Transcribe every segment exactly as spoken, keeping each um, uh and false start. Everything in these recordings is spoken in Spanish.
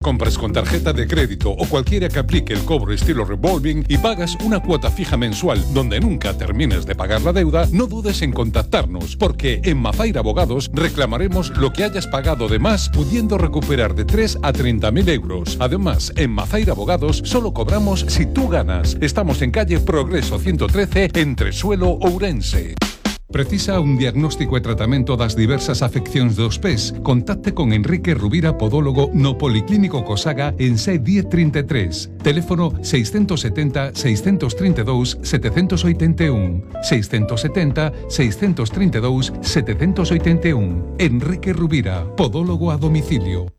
compras con tarjeta de crédito o cualquiera que aplique el cobro estilo revolving y pagas una cuota fija mensual donde nunca termines de pagar la deuda, no dudes en contactarnos, porque en Mafaira Abogados reclamaremos lo que hayas pagado de más, pudiendo recuperar de tres a treinta mil euros. Además, en Mafaira Abogados solo cobramos si tú ganas. Estamos en calle Progreso ciento trece, entre Suelo, Ourense. Precisa un diagnóstico e tratamento das diversas afeccións dos pés? Contacte con Enrique Rubira, podólogo, no Policlínico Cosaga en C diez treinta e tres. Teléfono seiscentos setenta, seiscentos treinta e dous, setecentos oitenta e un. seiscentos setenta, seiscentos treinta e dous, setecentos oitenta e un. Enrique Rubira, podólogo a domicilio.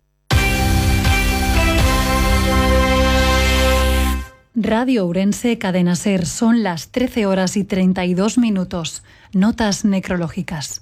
Radio Ourense, Cadena Ser, son las trece horas y treinta y dos minutos. Notas necrológicas.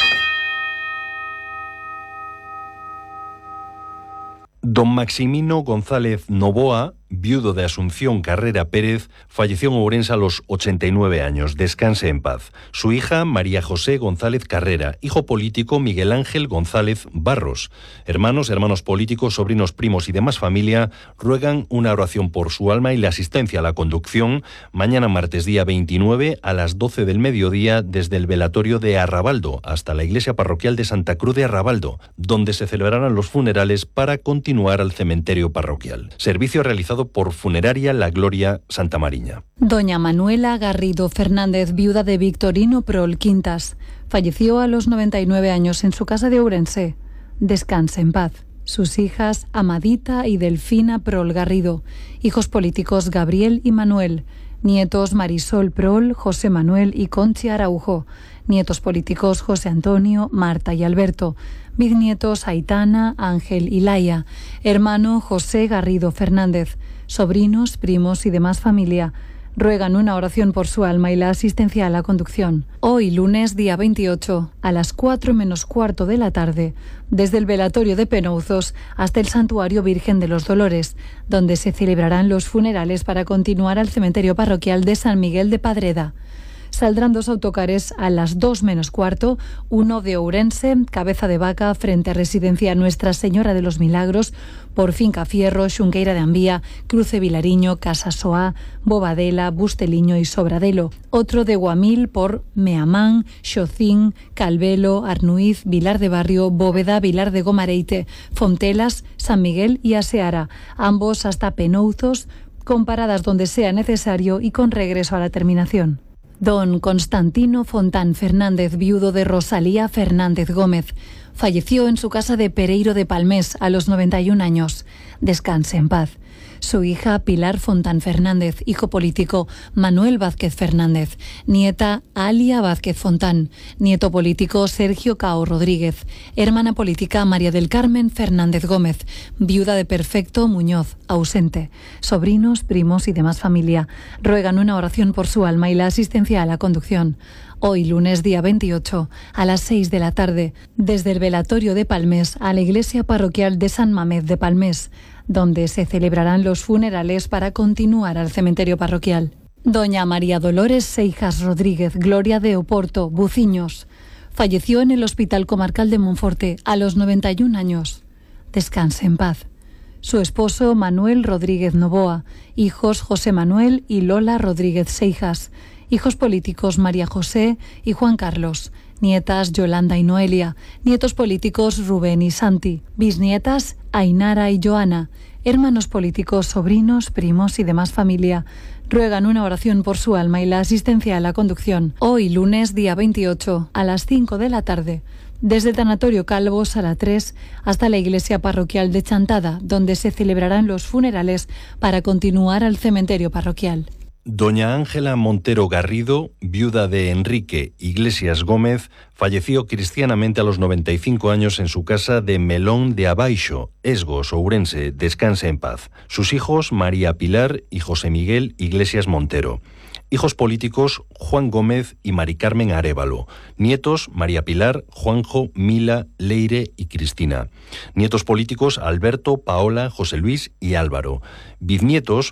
Don Maximino González Novoa, viudo de Asunción Carrera Pérez, falleció en Ourense a los ochenta y nueve años. Descanse en paz. Su hija, María José González Carrera. Hijo político, Miguel Ángel González Barros. Hermanos, hermanos políticos, sobrinos, primos y demás familia ruegan una oración por su alma y la asistencia a la conducción mañana martes día veintinueve a las doce del mediodía desde el velatorio de Arrabaldo hasta la iglesia parroquial de Santa Cruz de Arrabaldo, donde se celebrarán los funerales para continuar al cementerio parroquial. Servicio realizado por Funeraria La Gloria Santa Mariña. Doña Manuela Garrido Fernández, viuda de Victorino Prol Quintas, falleció a los noventa y nueve años en su casa de Ourense. Descanse en paz. Sus hijas Amadita y Delfina Prol Garrido, hijos políticos Gabriel y Manuel, nietos Marisol Prol, José Manuel y Conchi Araujo, nietos políticos José Antonio, Marta y Alberto, bisnietos Aitana, Ángel y Laia, hermano José Garrido Fernández, sobrinos, primos y demás familia. Ruegan una oración por su alma y la asistencia a la conducción. Hoy, lunes, día veintiocho, a las cuatro menos cuarto de la tarde, desde el velatorio de Penouzos hasta el Santuario Virgen de los Dolores, donde se celebrarán los funerales para continuar al cementerio parroquial de San Miguel de Padreda. Saldrán dos autocares a las dos menos cuarto, uno de Ourense, Cabeza de Vaca, frente a Residencia Nuestra Señora de los Milagros, por Finca Fierro, Xunqueira de Ambía, Cruce Vilariño, Casa Soá, Bobadela, Busteliño y Sobradelo. Otro de Guamil por Meamán, Xocín, Calvelo, Arnuiz, Vilar de Barrio, Bóveda, Vilar de Gomareite, Fontelas, San Miguel y Aseara, ambos hasta Penouzos, con paradas donde sea necesario y con regreso a la terminación. Don Constantino Fontán Fernández, viudo de Rosalía Fernández Gómez, falleció en su casa de Pereiro de Palmés a los noventa y un años. Descanse en paz. Su hija Pilar Fontán Fernández, hijo político Manuel Vázquez Fernández, nieta Alia Vázquez Fontán, nieto político Sergio Cao Rodríguez, hermana política María del Carmen Fernández Gómez, viuda de Perfecto Muñoz, ausente, sobrinos, primos y demás familia. Ruegan una oración por su alma y la asistencia a la conducción. Hoy, lunes, día veintiocho, a las seis de la tarde, desde el velatorio de Palmés a la iglesia parroquial de San Mamés de Palmés, donde se celebrarán los funerales para continuar al cementerio parroquial. Doña María Dolores Seijas Rodríguez Gloria de Oporto, Buciños, falleció en el Hospital Comarcal de Monforte a los noventa y un años. Descanse en paz. Su esposo Manuel Rodríguez Novoa, hijos José Manuel y Lola Rodríguez Seijas, hijos políticos María José y Juan Carlos, nietas Yolanda y Noelia, nietos políticos Rubén y Santi, bisnietas Ainara y Joana, hermanos políticos, sobrinos, primos y demás familia. Ruegan una oración por su alma y la asistencia a la conducción. Hoy, lunes, día veintiocho, a las cinco de la tarde, desde el Tanatorio Calvo, Sala tres, hasta la iglesia parroquial de Chantada, donde se celebrarán los funerales para continuar al cementerio parroquial. Doña Ángela Montero Garrido, viuda de Enrique Iglesias Gómez, falleció cristianamente a los noventa y cinco años en su casa de Melón de Abaixo, Esgos, Ourense. Descanse en paz. Sus hijos, María Pilar y José Miguel Iglesias Montero. Hijos políticos, Juan Gómez y Mari Carmen Arévalo. Nietos, María Pilar, Juanjo, Mila, Leire y Cristina. Nietos políticos, Alberto, Paola, José Luis y Álvaro. Bisnietos,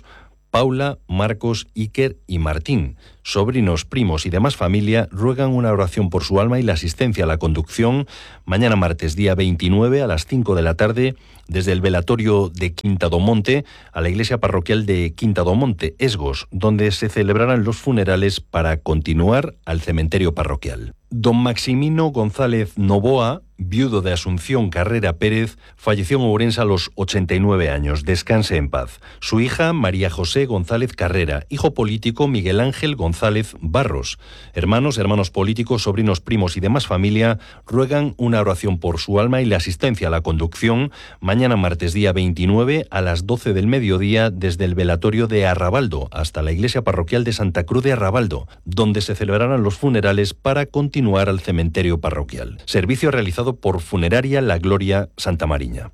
Paula, Marcos, Iker y Martín. Sobrinos, primos y demás familia ruegan una oración por su alma y la asistencia a la conducción mañana martes día veintinueve a las cinco de la tarde desde el velatorio de Quinta do Monte a la iglesia parroquial de Quinta do Monte, Esgos, donde se celebrarán los funerales para continuar al cementerio parroquial. Don Maximino González Novoa, viudo de Asunción Carrera Pérez, falleció en Ourense a los ochenta y nueve años. Descanse en paz. Su hija, María José González Carrera, hijo político Miguel Ángel González Barros. Hermanos, hermanos políticos, sobrinos, primos y demás familia ruegan una oración por su alma y la asistencia a la conducción mañana martes día veintinueve a las doce del mediodía desde el velatorio de Arrabaldo hasta la iglesia parroquial de Santa Cruz de Arrabaldo, donde se celebrarán los funerales para continuar al cementerio parroquial. Servicio realizado por Funeraria La Gloria Santa Mariña.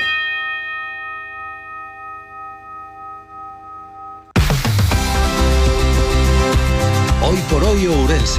Hoy por hoy Ourense.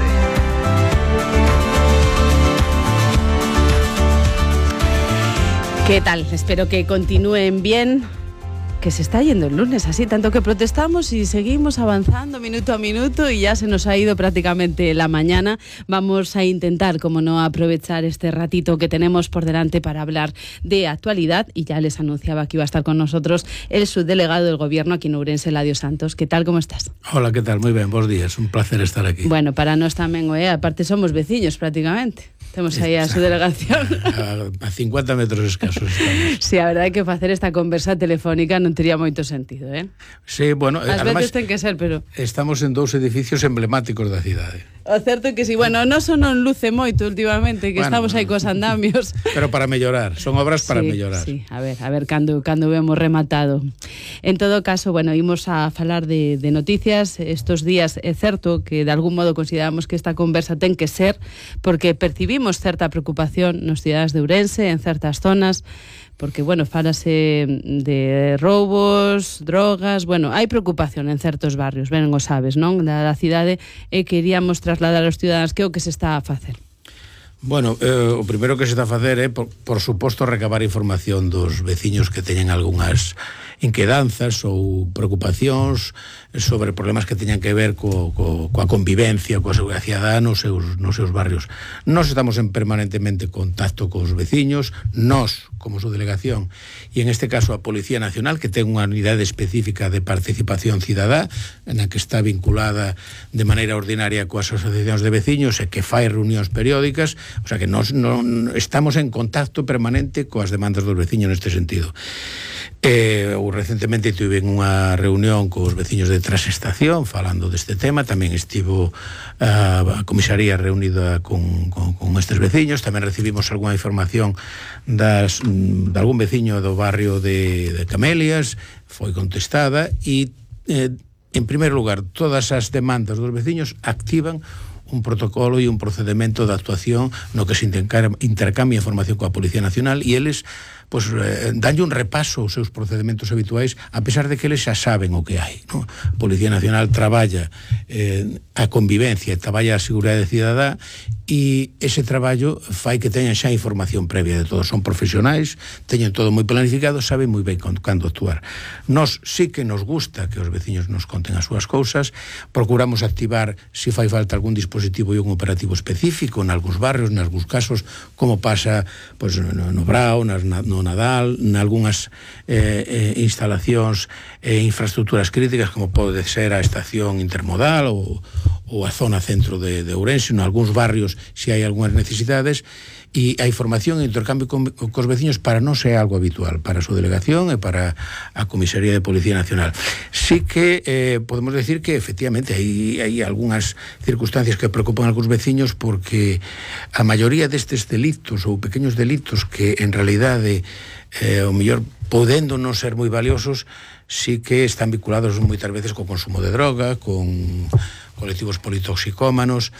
¿Qué tal? Espero que continúen bien. Que se está yendo el lunes, así, tanto que protestamos y seguimos avanzando minuto a minuto y ya se nos ha ido prácticamente la mañana. Vamos a intentar, como no, aprovechar este ratito que tenemos por delante para hablar de actualidad y ya les anunciaba que iba a estar con nosotros el subdelegado del Gobierno aquí en Ourense, Eladio Santos. ¿Qué tal? ¿Cómo estás? Hola, ¿qué tal? Muy bien, buenos días, un placer estar aquí. Bueno, para nós tamén, eh? aparte somos veciños prácticamente. Temos aí a súa delegación. A, a cincuenta metros escasos estamos. Sí, a verdade é que facer esta conversa telefónica non tería moito sentido, eh? Sí, bueno, As además, veces ten que ser, pero estamos en dous edificios emblemáticos da cidade. O certo é que si, bueno, non son non luce moito últimamente, que bueno, estamos aí cos andamios. Pero para mellorar, son obras para sí, mellorar. Sí, a ver, a ver cando, cando vemos rematado. En todo caso, bueno, imos a falar de, de noticias. Estos días é certo que de algún modo consideramos que esta conversa ten que ser, porque percibimos certa preocupación nos cidades de Ourense, en certas zonas, porque, bueno, fálase de roubos, drogas, bueno, hai preocupación en certos barrios, ben o sabes, non? Da, da cidade, e queríamos trasladar aos ciudadanos que é o que se está a facer. Bueno, eh, o primeiro que se está a facer é, por, por suposto, recabar información dos veciños que teñen algunhas inquedanzas ou preocupacións sobre problemas que teñan que ver co, co, coa convivencia, coa seguridade cidadá nos seus, nos seus barrios. Nós estamos en permanentemente contacto cos veciños, nós, como súa delegación, e en este caso a Policía Nacional, que ten unha unidade específica de participación cidadá, na que está vinculada de maneira ordinaria coas asociacións de veciños e que fai reunións periódicas, o sea que nós non, estamos en contacto permanente coas demandas dos veciños neste sentido. Eh, ou recentemente tuve unha reunión cos veciños de Trasestación falando deste tema, tamén estivo uh, a comisaría reunida con, con, con estes veciños, tamén recibimos algunha información das, de algún veciño do barrio de, de Camelias, foi contestada e, eh, en primeiro lugar, todas as demandas dos veciños activan un protocolo e un procedimento de actuación no que se intercambia información coa Policía Nacional e eles pois, eh, danlle un repaso aos seus procedementos habituais a pesar de que eles xa saben o que hai, non? A Policía Nacional traballa eh, a convivencia, traballa a seguridade cidadá e ese traballo fai que teñan xa información previa de todo, son profesionais, teñen todo moi planificado, saben moi ben cando actuar. Nós sí que nos gusta que os veciños nos conten as súas cousas, procuramos activar se fai falta algún dispositivo e un operativo específico en algúns barrios, en algúns casos, como pasa pois, no, no Brao, nas, no Nadal, en algunhas eh, eh, instalacións e eh, infraestructuras críticas como pode ser a estación intermodal ou, ou a zona centro de, de Ourense, en algúns barrios se hai algunhas necesidades e a información e intercambio con, cos veciños para non ser algo habitual para a súa delegación e para a Comisaría de Policía Nacional. Sí que eh, podemos decir que efectivamente hai, hai algunhas circunstancias que preocupan a algúns veciños porque a maioría destes delitos ou pequeños delitos que en realidade eh, o mellor podendo non ser moi valiosos sí que están vinculados moitas veces co consumo de droga, con colectivos politoxicómanos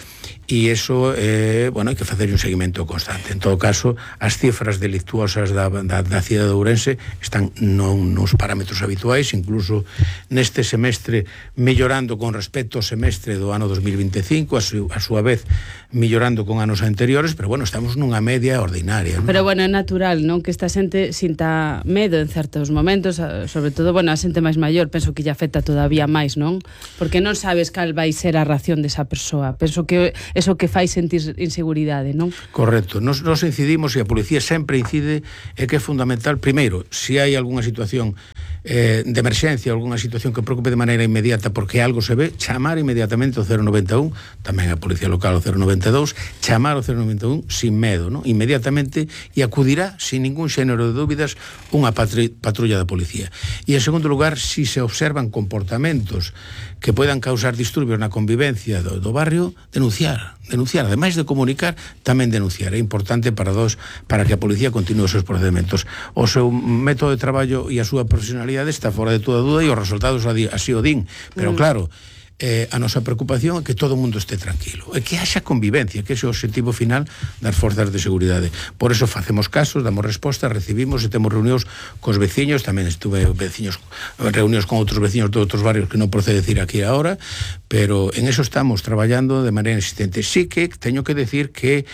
e iso, eh, bueno, hai que facer un seguimento constante. En todo caso, as cifras delictuosas da, da, da cidade de Ourense están non nos parámetros habituais, incluso neste semestre mellorando con respecto ao semestre do ano dos mil vinte e cinco, a, su, a súa vez mellorando con anos anteriores, pero bueno, estamos nunha media ordinaria, non? Pero bueno, é natural, non, que esta xente sinta medo en certos momentos, sobre todo, bueno, a xente máis maior, penso que lle afecta todavía máis, non? Porque non sabes cal vai ser a reacción desa persoa. Penso que eso que fai sentir inseguridade, non? Correcto. Nos, nos incidimos, e a policía sempre incide, é que é fundamental, primeiro, se hai algunha situación eh, de emerxencia, algunha situación que preocupe de maneira inmediata porque algo se ve, chamar inmediatamente o cero noventa e un, tamén a Policía Local o cero noventa e dous, chamar o cero noventa e un sin medo, non? Inmediatamente, e acudirá sin ningún xénero de dúbidas unha patrulla da policía. E en segundo lugar, si se observan comportamentos que poidan causar disturbios na convivencia do, do barrio, denunciar, denunciar, ademais de comunicar, tamén denunciar. É importante para dos, para que a policía continúe os seus procedementos. O seu método de traballo e a súa profesionalidade está fora de toda dúda e os resultados así o din. Pero claro, eh, a nosa preocupación é que todo o mundo este tranquilo, e que haxa convivencia, que ese é o objetivo final das forzas de seguridade. Por eso facemos casos, damos resposta, recibimos e temos reunións cos veciños, tamén estuve veciños, reunións con outros veciños de outros barrios que non procede decir aquí ahora, pero en eso estamos traballando de maneira insistente. Sí que teño que decir que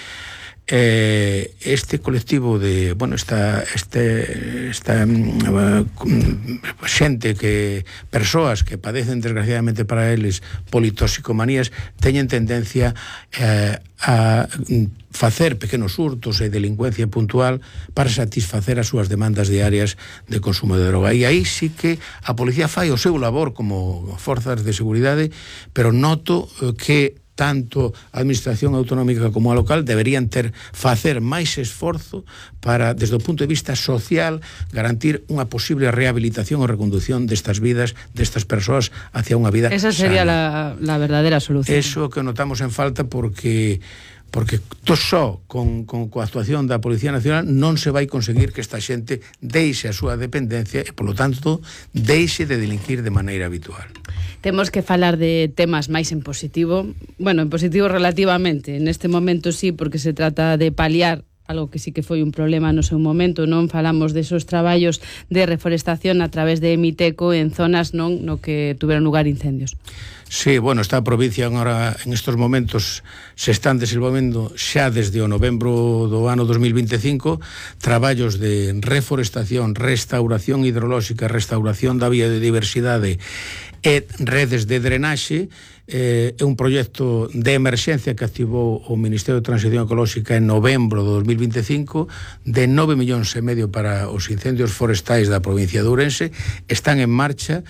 Eh, este colectivo de, bueno, esta este esta uh, xente que persoas que padecen desgraciadamente para eles politoxicomanías teñen tendencia eh, a facer pequenos hurtos e delincuencia puntual para satisfacer as súas demandas diarias de consumo de droga. E aí sí que a policía fai o seu labor como forzas de seguridade, pero noto eh, que tanto a Administración Autonómica como a local deberían ter facer máis esforzo para, desde o punto de vista social, garantir unha posible rehabilitación ou reconducción destas vidas, destas persoas, hacia unha vida esa sería la, la verdadera solución. Eso que notamos en falta porque porque to só con, con coa actuación da Policía Nacional non se vai conseguir que esta xente deixe a súa dependencia e, polo tanto, deixe de delinquir de maneira habitual. Temos que falar de temas máis en positivo, bueno, en positivo relativamente, neste momento sí, porque se trata de paliar algo que sí que foi un problema no seu momento, non falamos desos traballos de reforestación a través de Emiteco en zonas non no que tuveron lugar incendios. Sí, bueno, esta provincia agora en estos momentos se están desenvolvendo xa desde o novembro do ano dos mil vinte e cinco traballos de reforestación, restauración hidrolóxica, restauración da biodiversidade e redes de drenaxe. Eh, é un proxecto de emerxencia que activou o Ministerio de Transición Ecolóxica en novembro do dos mil vinte e cinco de nove millóns e medio para os incendios forestais da provincia de Ourense. Están en marcha.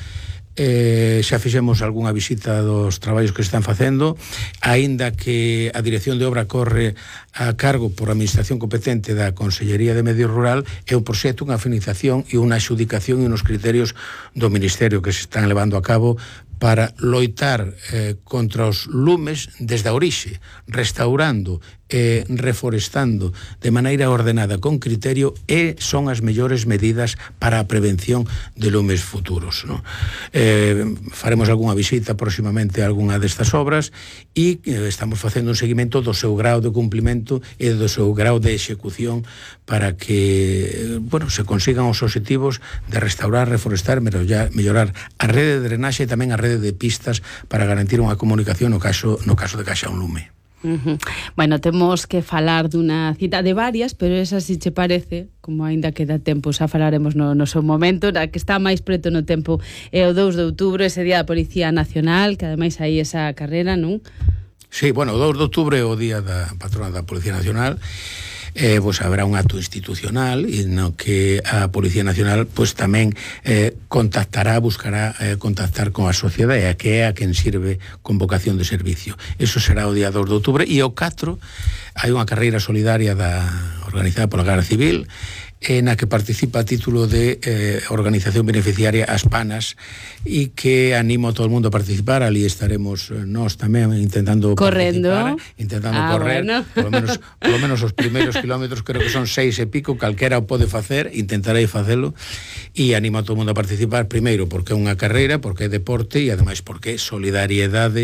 Eh, xa fixemos algunha visita dos traballos que se están facendo, aínda que a dirección de obra corre a cargo por a administración competente da Consellería de Medio Rural. É un proxecto, unha finalización e unha adxudicación e unos criterios do Ministerio que se están levando a cabo para loitar eh, contra os lumes desde a orixe, restaurando e reforestando de maneira ordenada con criterio, e son as mellores medidas para a prevención de lumes futuros, no? Eh, faremos algunha visita próximamente a algunha destas obras e eh, estamos facendo un seguimento do seu grau de cumplimento e do seu grau de execución para que, bueno, se consigan os obxectivos de restaurar, reforestar, mellorar, mellorar a rede de drenaxe e tamén a rede de pistas para garantir unha comunicación no caso, no caso de que haxa un lume. Uh-huh. Bueno, temos que falar dunha cita de varias, pero esa, si che parece, como aínda queda tempo, xa falaremos no, no seu momento. A que está máis preto no tempo é o dous de outubro, ese día da Policía Nacional, que ademais aí esa carrera, non? Sí, bueno, o dous de outubro é o día da patrona da Policía Nacional. Eh, pues habrá un acto institucional e no que a Policía Nacional pues tamén eh, contactará, buscará eh, contactar con a sociedade, a que é a quen sirve con vocación de servicio. Eso será o día dous de outubro, e o catro hai unha carreira solidaria da, organizada pola Garda Civil, en a que participa a título de eh, organización beneficiaria As Panas, e que animo a todo o mundo a participar. Ali estaremos eh, nós tamén intentando correndo, participar, intentando ah, correr, bueno. polo menos, polo menos os primeiros kilómetros, creo que son seis e pico, calquera o pode facer, intentarei facelo, e animo a todo o mundo a participar, primeiro porque é unha carreira, porque é deporte, e ademais porque é solidariedade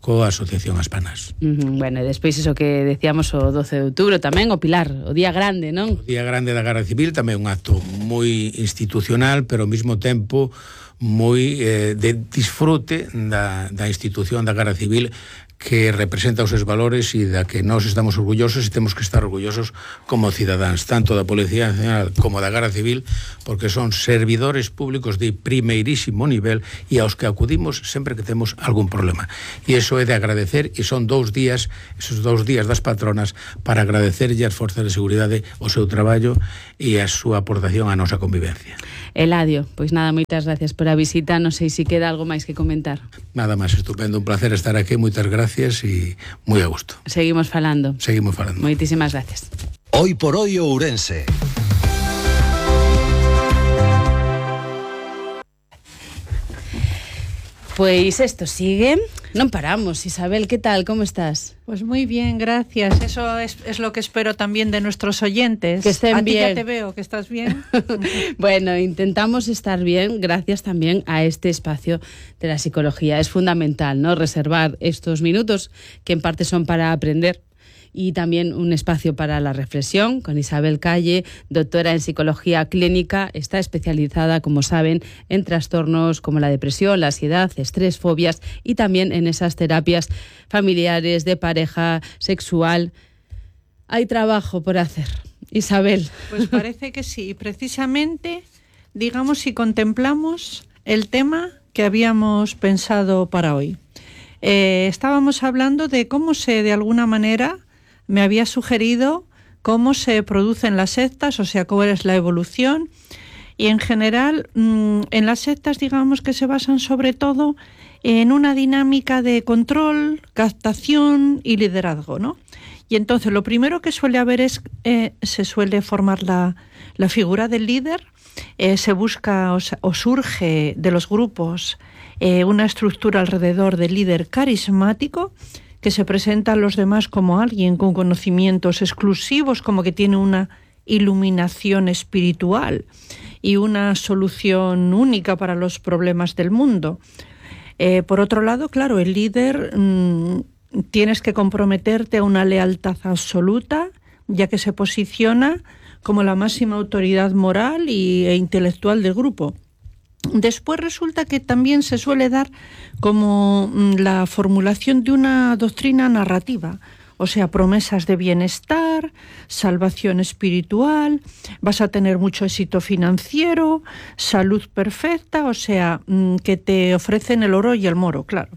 coa Asociación Aspanas. Uh-huh. Bueno, e despois iso que decíamos o doce de outubro tamén, o Pilar, o Día Grande, non? O Día Grande da Garda Civil tamén un acto moi institucional, pero ao mesmo tempo moi eh, de disfrute da, da institución da Garda Civil, que representa os seus valores e da que nós estamos orgullosos e temos que estar orgullosos como cidadáns, tanto da Policía Nacional como da Garda Civil, porque son servidores públicos de primeirísimo nivel e aos que acudimos sempre que temos algún problema. E iso é de agradecer, e son dous días, esos dous días das patronas, para agradecerlle ás forzas de seguridade o seu traballo e a súa aportación á nosa convivencia. Eladio, pois nada, moitas gracias por a visita, non sei se queda algo máis que comentar. Nada máis, estupendo, un placer estar aquí, moitas gracias e moi a gusto. Seguimos falando. Seguimos falando. Moitísimas gracias. Hoy por hoy Ourense. Pois isto sigue, non paramos. Isabel, ¿qué tal? ¿Cómo estás? Pues muy bien, gracias. Eso es, es lo que espero también de nuestros oyentes. Que estén a ti bien. ya te veo, que estás bien. Bueno, intentamos estar bien gracias también a este espacio de la psicología. Es fundamental, ¿no?, reservar estos minutos que en parte son para aprender, y también un espacio para la reflexión con Isabel Calle, doctora en psicología clínica. Está especializada, como saben, en trastornos como la depresión, la ansiedad, estrés, fobias, y también en esas terapias familiares, de pareja, sexual. Hay trabajo por hacer. Isabel. Pues parece que sí. Precisamente, digamos, si contemplamos el tema que habíamos pensado para hoy. Eh, estábamos hablando de cómo se, de alguna manera, me había sugerido cómo se producen las sectas, o sea, cuál es la evolución. Y en general, en las sectas, digamos que se basan sobre todo en una dinámica de control, captación y liderazgo, ¿no? Y entonces lo primero que suele haber es, eh, se suele formar la, la figura del líder, eh, se busca o, o surge de los grupos eh, una estructura alrededor del líder carismático, que se presenta a los demás como alguien con conocimientos exclusivos, como que tiene una iluminación espiritual y una solución única para los problemas del mundo. Eh, por otro lado, claro, el líder, mmm, tienes que comprometerte a una lealtad absoluta, ya que se posiciona como la máxima autoridad moral y, e intelectual del grupo. Después resulta que también se suele dar como la formulación de una doctrina narrativa, o sea, promesas de bienestar, salvación espiritual, vas a tener mucho éxito financiero, salud perfecta, o sea, que te ofrecen el oro y el moro, claro.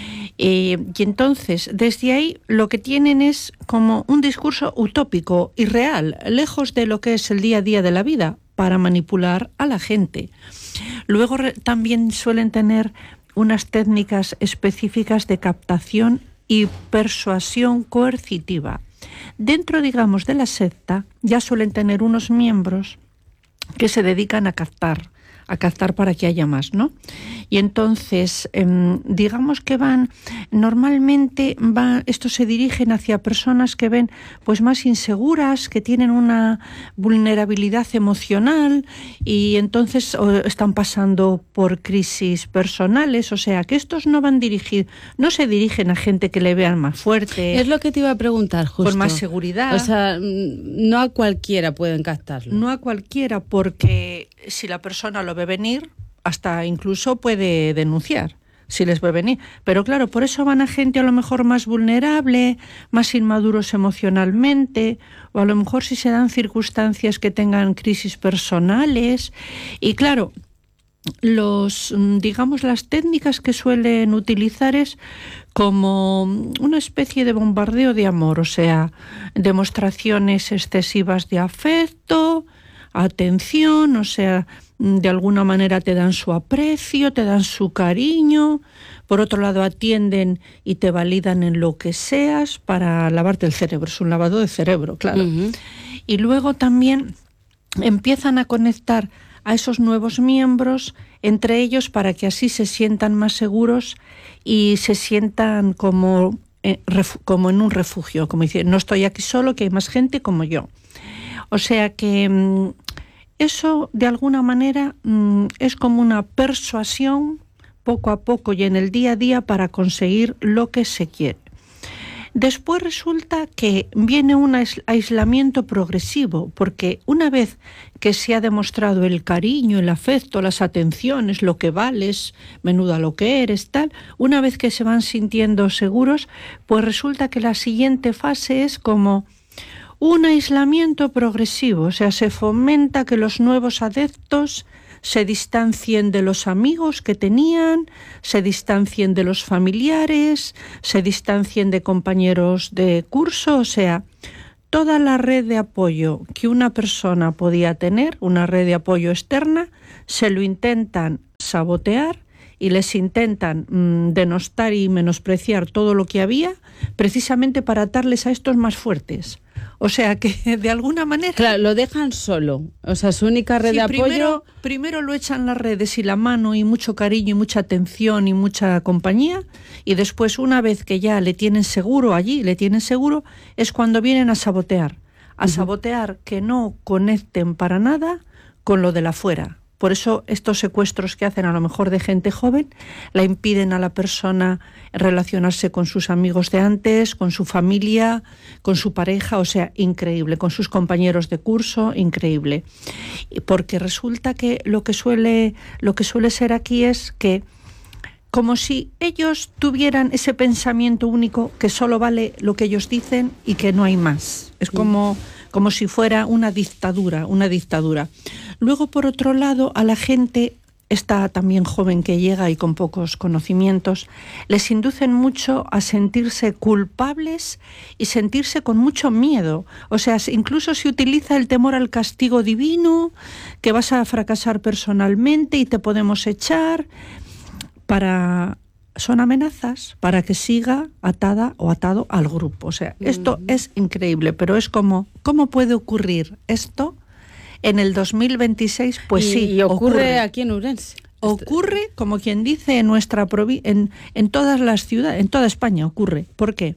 Eh, y entonces, desde ahí, lo que tienen es como un discurso utópico, irreal, lejos de lo que es el día a día de la vida, para manipular a la gente. Luego re, también suelen tener unas técnicas específicas de captación y persuasión coercitiva. Dentro, digamos, de la secta ya suelen tener unos miembros que se dedican a captar, a captar para que haya más, ¿no? Y entonces, eh, digamos que van, normalmente van, estos se dirigen hacia personas que ven pues más inseguras, que tienen una vulnerabilidad emocional y entonces o, están pasando por crisis personales, o sea, que estos no van dirigidos, no se dirigen a gente que le vean más fuerte. Es lo que te iba a preguntar, justo. Con más seguridad. O sea, no a cualquiera pueden captarlo. No a cualquiera, porque si la persona lo ve venir, hasta incluso puede denunciar si les ve venir. Pero claro, por eso van a gente a lo mejor más vulnerable, más inmaduros emocionalmente, o a lo mejor si se dan circunstancias que tengan crisis personales. Y claro, los, digamos, las técnicas que suelen utilizar es como una especie de bombardeo de amor, o sea, demostraciones excesivas de afecto, atención, o sea, de alguna manera te dan su aprecio, te dan su cariño, por otro lado atienden y te validan en lo que seas para lavarte el cerebro, es un lavado de cerebro, claro. Uh-huh. Y luego también empiezan a conectar a esos nuevos miembros entre ellos para que así se sientan más seguros y se sientan como, eh, ref, como en un refugio, como decir, no estoy aquí solo, que hay más gente como yo. O sea que mmm, eso de alguna manera mmm, es como una persuasión poco a poco y en el día a día para conseguir lo que se quiere. Después resulta que viene un aislamiento progresivo, porque una vez que se ha demostrado el cariño, el afecto, las atenciones, lo que vales, menuda lo que eres, tal, una vez que se van sintiendo seguros, pues resulta que la siguiente fase es como un aislamiento progresivo, o sea, se fomenta que los nuevos adeptos se distancien de los amigos que tenían, se distancien de los familiares, se distancien de compañeros de curso, o sea, toda la red de apoyo que una persona podía tener, una red de apoyo externa, se lo intentan sabotear y les intentan mmm, denostar y menospreciar todo lo que había, precisamente para atarles a estos más fuertes. O sea que de alguna manera... Claro, lo dejan solo. O sea, su única red sí, de apoyo... Primero, primero lo echan las redes y la mano y mucho cariño y mucha atención y mucha compañía, y después, una vez que ya le tienen seguro allí, le tienen seguro, es cuando vienen a sabotear. A uh-huh. sabotear que no conecten para nada con lo de la fuera. Por eso estos secuestros que hacen a lo mejor de gente joven la impiden a la persona relacionarse con sus amigos de antes, con su familia, con su pareja, o sea, increíble, con sus compañeros de curso, increíble. Porque resulta que lo que suele, lo que suele ser aquí es que como si ellos tuvieran ese pensamiento único que solo vale lo que ellos dicen y que no hay más. Es como... como si fuera una dictadura, una dictadura. Luego, por otro lado, a la gente, esta también joven que llega y con pocos conocimientos, les inducen mucho a sentirse culpables y sentirse con mucho miedo. O sea, incluso se utiliza el temor al castigo divino, que vas a fracasar personalmente y te podemos echar, para... son amenazas para que siga atada o atado al grupo. O sea, esto mm. es increíble, pero es como, ¿cómo puede ocurrir esto en el dos mil veintiséis? Pues y, sí, y ocurre, ocurre aquí en Ourense. Ocurre, como quien dice, en nuestra provi- en, en todas las ciudades, en toda España ocurre. ¿Por qué?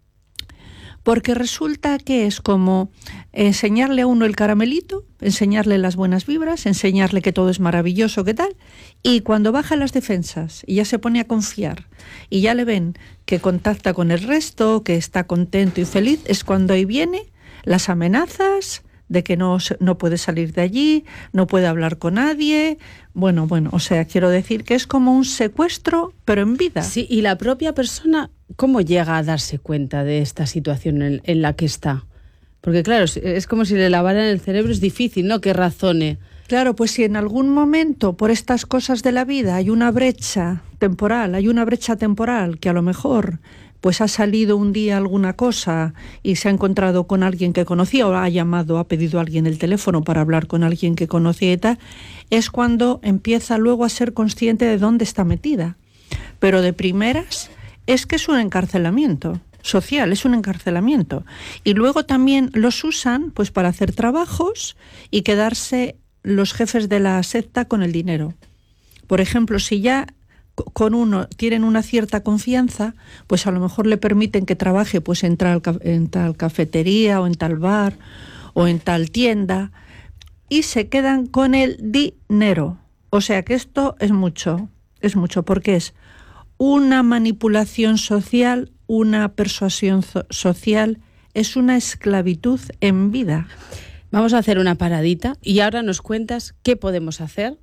Porque resulta que es como enseñarle a uno el caramelito, enseñarle las buenas vibras, enseñarle que todo es maravilloso, ¿qué tal? Y cuando baja las defensas y ya se pone a confiar y ya le ven que contacta con el resto, que está contento y feliz, es cuando ahí viene las amenazas de que no, no puede salir de allí, no puede hablar con nadie. Bueno, bueno, o sea, quiero decir que es como un secuestro, pero en vida. Sí, y la propia persona, ¿cómo llega a darse cuenta de esta situación en, en la que está? Porque claro, es, es como si le lavaran el cerebro, es difícil, ¿no?, que razone. Claro, pues si en algún momento por estas cosas de la vida hay una brecha temporal, hay una brecha temporal que a lo mejor pues ha salido un día alguna cosa y se ha encontrado con alguien que conocía o ha llamado, ha pedido a alguien el teléfono para hablar con alguien que conocía y tal, es cuando empieza luego a ser consciente de dónde está metida. Pero de primeras es que es un encarcelamiento social, es un encarcelamiento. Y luego también los usan pues para hacer trabajos y quedarse los jefes de la secta con el dinero. Por ejemplo, si ya con uno tienen una cierta confianza, pues a lo mejor le permiten que trabaje pues en tal, en tal cafetería o en tal bar o en tal tienda y se quedan con el dinero. O sea que esto es mucho, es mucho porque es una manipulación social, una persuasión so- social, es una esclavitud en vida. Vamos a hacer una paradita y ahora nos cuentas qué podemos hacer.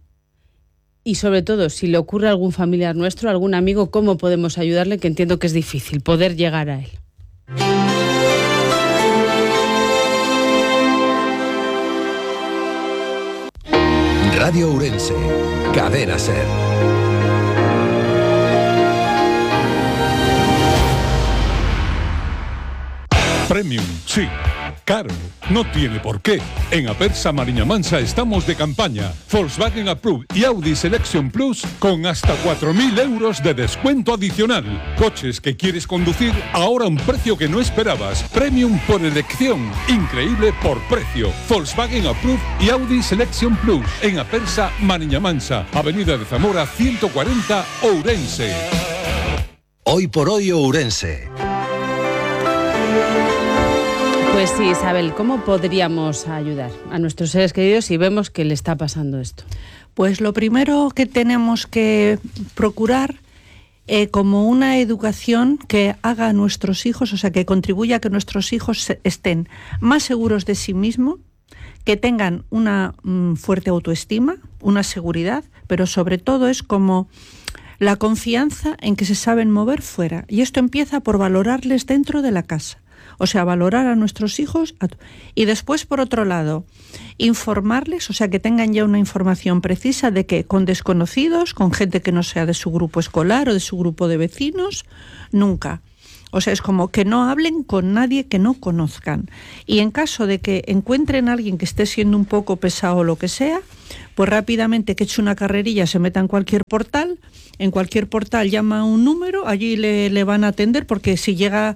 Y sobre todo, si le ocurre a algún familiar nuestro, algún amigo, ¿cómo podemos ayudarle? Que entiendo que es difícil poder llegar a él. Radio Ourense, Cadena SER. Premium, sí. Caro, no tiene por qué. En Apersa Mariña Mansa estamos de campaña. Volkswagen Approved y Audi Selection Plus con hasta cuatro mil euros de descuento adicional. Coches que quieres conducir ahora a un precio que no esperabas. Premium por elección, increíble por precio. Volkswagen Approved y Audi Selection Plus en Apersa Mariña Mansa, Avenida de Zamora ciento cuarenta, Ourense. Hoy por hoy Ourense. Pues sí, Isabel, ¿cómo podríamos ayudar a nuestros seres queridos si vemos que le está pasando esto? Pues lo primero que tenemos que procurar eh, como una educación que haga a nuestros hijos, o sea, que contribuya a que nuestros hijos estén más seguros de sí mismos, que tengan una mm, fuerte autoestima, una seguridad, pero sobre todo es como la confianza en que se saben mover fuera. Y esto empieza por valorarles dentro de la casa. O sea, valorar a nuestros hijos y después, por otro lado, informarles, o sea, que tengan ya una información precisa de que con desconocidos, con gente que no sea de su grupo escolar o de su grupo de vecinos, nunca. O sea, es como que no hablen con nadie que no conozcan. Y en caso de que encuentren a alguien que esté siendo un poco pesado o lo que sea, pues rápidamente que eche una carrerilla, se meta en cualquier portal, en cualquier portal llama a un número, allí le, le van a atender, porque si llega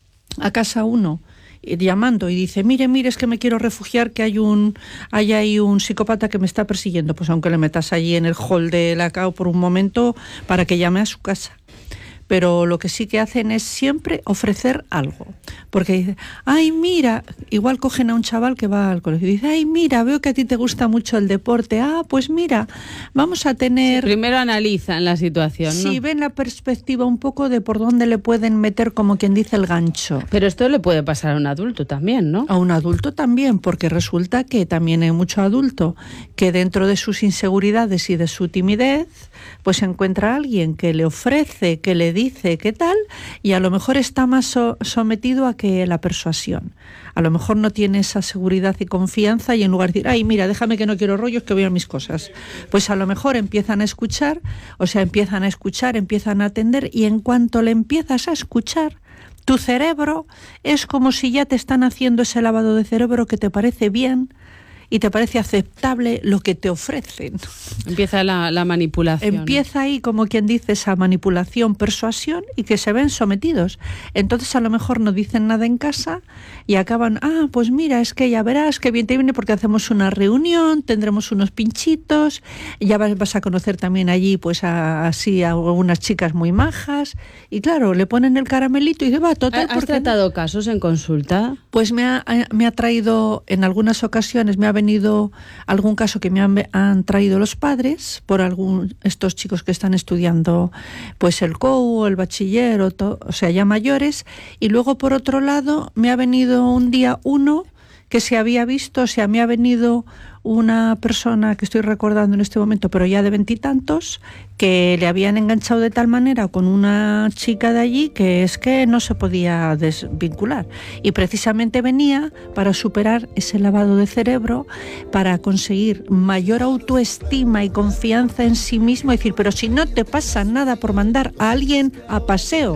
a casa uno llamando y dice, mire, mire, es que me quiero refugiar, que hay un hay ahí un psicópata que me está persiguiendo, pues aunque le metas allí en el hall de la C A O por un momento para que llame a su casa. Pero lo que sí que hacen es siempre ofrecer algo. Porque dice, ay, mira, igual cogen a un chaval que va al colegio y dice, ay, mira, veo que a ti te gusta mucho el deporte. Ah, pues mira, vamos a tener... Sí, primero analizan la situación, ¿no? Sí, ven la perspectiva un poco de por dónde le pueden meter, como quien dice, el gancho. Pero esto le puede pasar a un adulto también, ¿no? A un adulto también, porque resulta que también hay mucho adulto que dentro de sus inseguridades y de su timidez, pues encuentra a alguien que le ofrece, que le dice qué tal, y a lo mejor está más so- sometido a que la persuasión. A lo mejor no tiene esa seguridad y confianza, y en lugar de decir, ay, mira, déjame que no quiero rollos, que voy a mis cosas, pues a lo mejor empiezan a escuchar, o sea, empiezan a escuchar, empiezan a atender, y en cuanto le empiezas a escuchar, tu cerebro es como si ya te están haciendo ese lavado de cerebro que te parece bien y te parece aceptable lo que te ofrecen. Empieza la, la manipulación. Empieza ahí, como quien dice, esa manipulación, persuasión, y que se ven sometidos. Entonces a lo mejor no dicen nada en casa y acaban, ah, pues mira, es que ya verás que bien te viene porque hacemos una reunión, tendremos unos pinchitos, ya vas, vas a conocer también allí pues a, así a algunas chicas muy majas, y claro, le ponen el caramelito y dice, va, total. ¿Has tratado no? casos en consulta? Pues me ha, me ha traído, en algunas ocasiones me ha venido algún caso que me han, han traído los padres por algún estos chicos que están estudiando pues el C O U, el bachiller, o, to, o sea, ya mayores, y luego por otro lado me ha venido un día uno que se había visto, o sea, me ha venido una persona que estoy recordando en este momento, pero ya de veintitantos, que le habían enganchado de tal manera con una chica de allí que es que no se podía desvincular. Y precisamente venía para superar ese lavado de cerebro, para conseguir mayor autoestima y confianza en sí mismo, y decir, pero si no te pasa nada por mandar a alguien a paseo.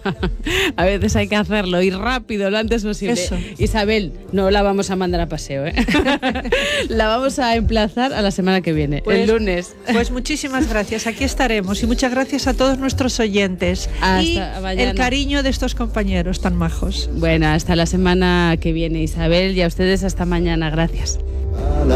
A veces hay que hacerlo, y rápido, lo antes posible. Eso. Isabel, no la vamos a mandar a paseo, ¿eh? La vamos a emplazar a la semana que viene, pues, el lunes. Pues muchísimas gracias, aquí estaremos, y muchas gracias a todos nuestros oyentes. Hasta y mañana. El cariño de estos compañeros tan majos. Bueno, hasta la semana que viene, Isabel, y a ustedes hasta mañana. Gracias.